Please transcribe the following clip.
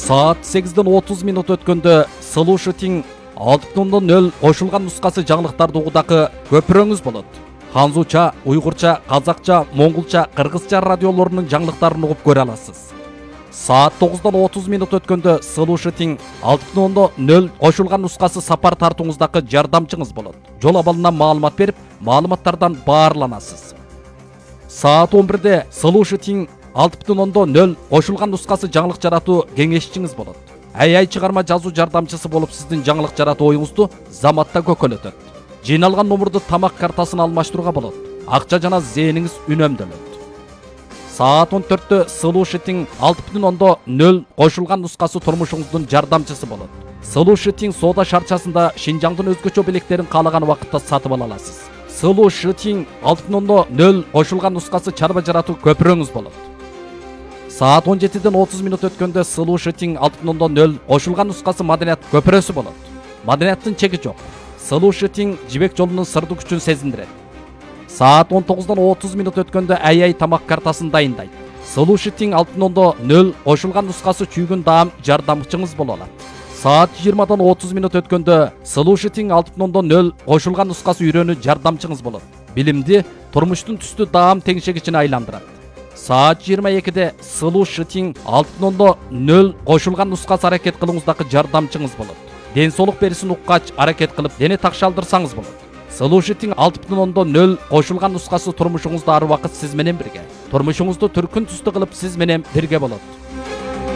Saat 8-ден 30 минут өткөндө Слушатиң 6.0 кошулган нускасы жаңылыктарды угудакы көпүрөңүз болот. Ханзуча, уйгурча, казакча, моңгулча, кыргызча радиолорунун жаңылыктарын угуп көрө аласыз. Saat 9-дан 30 минут өткөндө Слушатиң 6.0 кошулган нускасы сапар тартууңуздакы жардамчыңыз болот. Жол абалынан маалымат берип, маалыматтардан баарланасыз. Saat 11-де Слушатиң 6.0 кошулган нускасы жаңылык жаратуу кеңешчиңиз болот. Ай чыгарма жазуу жардамчысы болуп сиздин жаңылык жаратуу оюңузду заматта көкөлөтөт. Жыйналган номурду тамак картасын алмаштырууга болот. Акча жана зээниңиз үнөмдөлөт. Saat 14-тө Слушатиң 6.0 кошулган нускасы турмушуңуздун жардамчысы болот. Слушатиң соода шарчасында Шинжаңдын өзгөчө белектерин каалаган убакытта сатып ала аласыз. Слушатиң 6.0 кошулган нускасы чарба жаратуу көпүрөңүз болот. Saat 17-ден 30 минут өткөндө Слушатиң 6.0 кошулган нускасы маданият көпүрөсү болот. Маданияттын чеги жок. Слушатиң жибек жолунун сырдуу күчүн сезиндирет. Saat 19-дан 30 минут өткөндө ай тамак картасын дайындайт. Слушатиң 6.0 кошулган нускасы чүйгүн даам жардамчыңыз боло алат. Saat 20-дан 30 минут өткөндө Слушатиң 6.0 кошулган нускасы үйрөнүү жардамчыңыз болот. Билимди турмуштун түстүү даам теңшегичине айландырат. Saat 22-де Слушатиң 6.0 кошулган нускасы аракет кылууңуздакы жардамчыңыз болот. Ден соолук берисин уккач аракет кылып дене такшалдырсаңыз болот. Слушатиң 6.0 кошулган нускасы турмушуңузда ар убакыт сиз менен бирге. Турмушуңузду түркүн түстүү кылып сиз менен бирге болот.